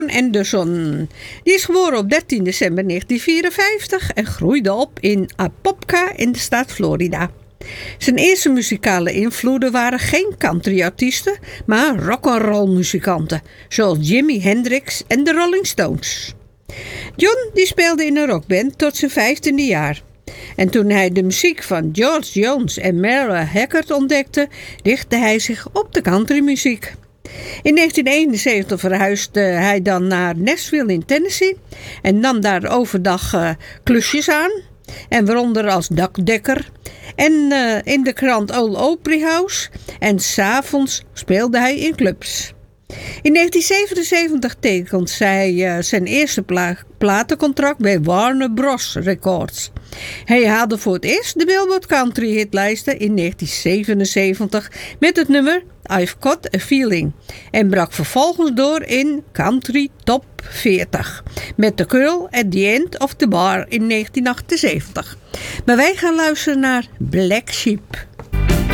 Anderson. Die is geboren op 13 december 1954 en groeide op in Apopka in de staat Florida. Zijn eerste muzikale invloeden waren geen countryartiesten, maar rock'n'roll muzikanten, zoals Jimi Hendrix en de Rolling Stones. John die speelde in een rockband tot zijn 15e jaar. En toen hij de muziek van George Jones en Merle Haggard ontdekte, richtte hij zich op de countrymuziek. In 1971 verhuisde hij dan naar Nashville in Tennessee en nam daar overdag klusjes aan, en waaronder als dakdekker en in de krant Old Opry House, en 's avonds speelde hij in clubs. In 1977 tekent zij zijn eerste platencontract bij Warner Bros. Records. Hij haalde voor het eerst de Billboard Country hitlijsten in 1977 met het nummer I've Got a Feeling en brak vervolgens door in Country Top 40 met The Girl at the End of the Bar in 1978. Maar wij gaan luisteren naar Black Sheep.